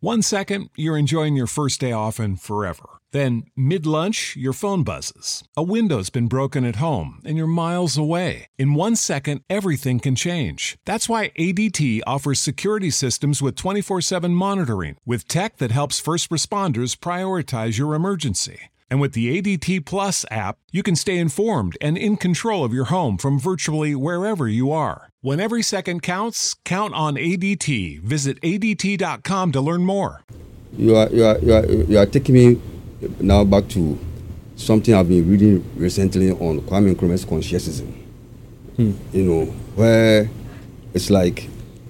1 second, you're enjoying your first day off and forever. Then, mid-lunch, your phone buzzes. A window's been broken at home and you're miles away. In 1 second, everything can change. That's why ADT offers security systems with 24/7 monitoring, with tech that helps first responders prioritize your emergency. And with the ADT Plus app, you can stay informed and in control of your home from virtually wherever you are. When every second counts, count on ADT. Visit ADT.com to learn more. You are taking me now back to something I've been reading recently on Kwame Nkrumah's conscientism. You know, where it's like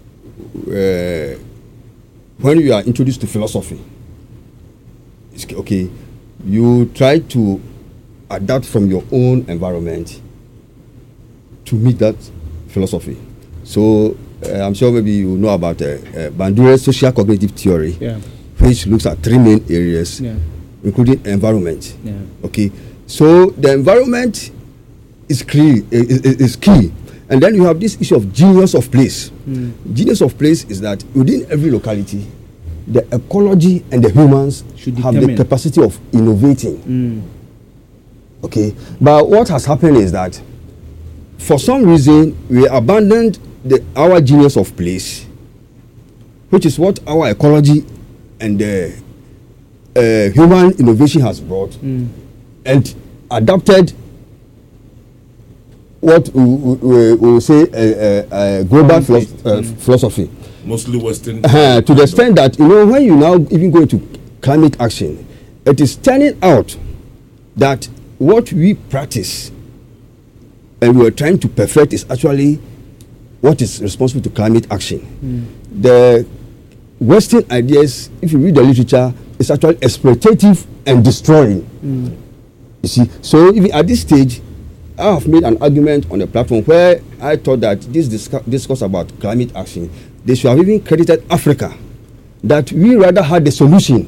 when you are introduced to philosophy, it's okay. You try to adapt from your own environment to meet that philosophy. So I'm sure maybe you know about Bandura's social cognitive theory, which looks at three main areas, including environment. Okay, so the environment is key, and then you have this issue of genius of place. Genius of place is that within every locality, the ecology and the humans should have the capacity of innovating. Okay, but what has happened is that for some reason we abandoned our genius of place, which is what our ecology and the human innovation has brought, and adapted what we will say global philosophy. Mostly Western. To the extent that, you know, when you now even go into climate action, it is turning out that what we practice and we are trying to perfect is actually what is responsible to climate action. The Western ideas, if you read the literature, is actually exploitative and destroying. You see, so even at this stage, I have made an argument on the platform where I thought that this discourse about climate action, they should have even credited Africa, that we rather had the solution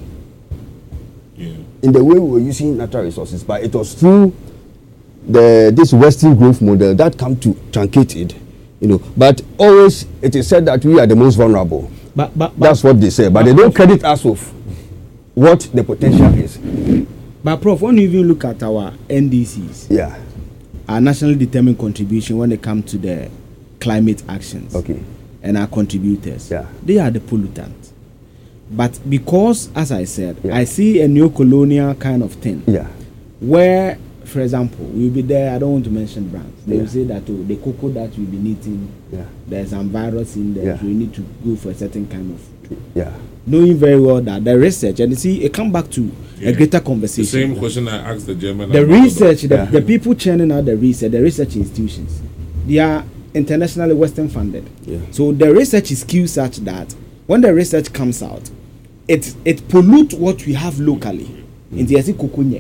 in the way we were using natural resources, but it was through this Western growth model that come to truncate it, you know. But always it is said that we are the most vulnerable. But that's what they say, but they don't credit us with what the potential is. But Prof, when you even look at our NDCs, our nationally determined contribution when it comes to the climate actions, and our contributors, they are the pollutants. But because, as I said, I see a neo-colonial kind of thing, where, for example, we'll be there, I don't want to mention brands, they will say that the cocoa that we'll be eating, there's some virus in there, so we need to go for a certain kind of food. Knowing very well that the research, and you see, it come back to a greater conversation. The same question I asked the German. The research, the people churning out the research institutions, they are internationally Western funded. So the research is skewed such that when the research comes out, it pollutes what we have locally. In the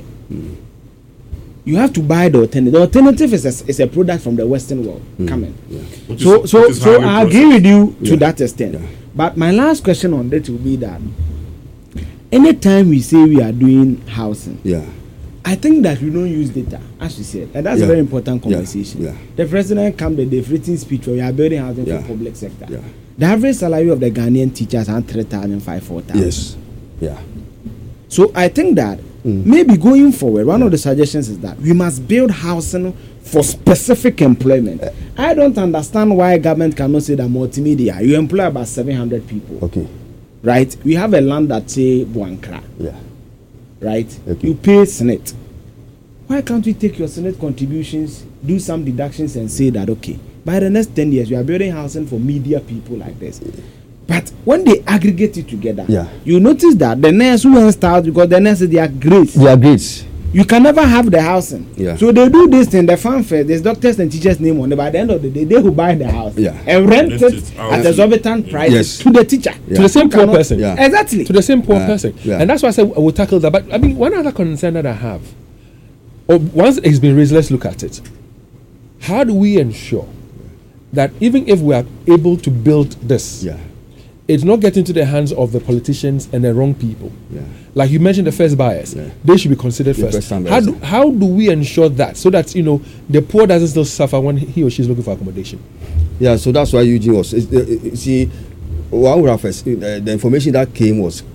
you have to buy the alternative. The alternative is a product from the Western world coming. So I agree with you to that extent. But my last question on that will be that anytime we say we are doing housing, I think that we don't use data, as you said, and that's a very important conversation. The president come the written speech where we are building housing for public sector. The average salary of the Ghanaian teachers are 3,500-4,000. So I think that maybe going forward, one of the suggestions is that we must build housing for specific employment. I don't understand why government cannot say that multimedia, you employ about 700 people. Right? We have a land that say Buankra. Right? You pay Senate. Why can't we take your Senate contributions, do some deductions and say that, okay, by the next 10 years, we are building housing for media people like this. But when they aggregate it together, you notice that the nurse who went start because the nurses, they are grades. You can never have the housing. So they do this in the fanfare. There's doctors and teachers' name on it. By the end of the day, they who buy the house and rent it at exorbitant prices to the teacher, to the same poor person. Exactly. To the same poor person. And that's why I said I will tackle that. But I mean, one other concern that I have, once it's been raised, let's look at it. How do we ensure that even if we are able to build this, it's not getting to the hands of the politicians and the wrong people? Like you mentioned, the first buyers, they should be considered first. How do we ensure that, so that, you know, the poor doesn't still suffer when he or she is looking for accommodation? So that's why Eugene was. See, one of the information that came was